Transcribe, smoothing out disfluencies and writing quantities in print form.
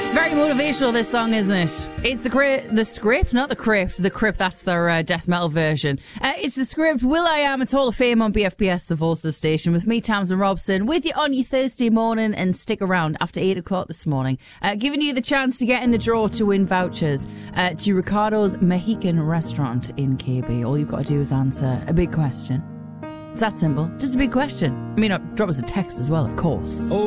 It's very motivational, this song, isn't it? It's the script, not the crypt. The crypt, that's their death metal version. It's the script. will.i.am, it's Hall of Fame on BFBS, the Volster station, with me, Tamsin Robson, with you on your Thursday morning, and stick around after 8 o'clock this morning, giving you the chance to get in the draw to win vouchers to Ricardo's Mexican restaurant in KB. All you've got to do is answer a big question. It's that simple. Just a big question. I mean, drop us a text as well, of course.